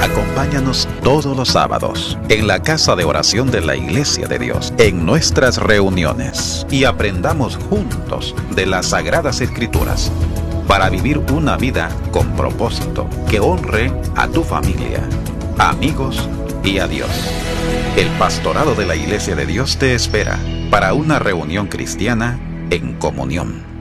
Acompáñanos todos los sábados en la casa de oración de la Iglesia de Dios, en nuestras reuniones, y aprendamos juntos de las Sagradas Escrituras para vivir una vida con propósito que honre a tu familia, amigos y a Dios. El pastorado de la Iglesia de Dios te espera para una reunión cristiana en comunión.